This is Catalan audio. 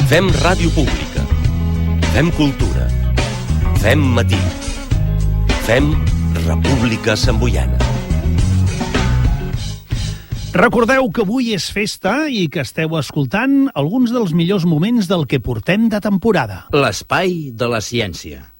Fem ràdio pública. Fem cultura. Fem matí. Fem República Samboiana. Recordeu que avui és festa i que esteu escoltant alguns dels millors moments del que portem de temporada. L'espai de la ciència.